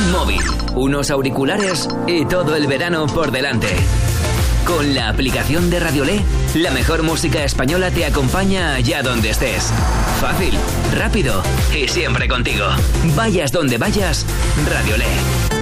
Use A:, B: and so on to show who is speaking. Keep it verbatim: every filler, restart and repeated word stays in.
A: móvil, unos auriculares y todo el verano por delante. Con la aplicación de Radiolé, la mejor música española te acompaña allá donde estés. Fácil, rápido y siempre contigo. Vayas donde vayas, Radiolé.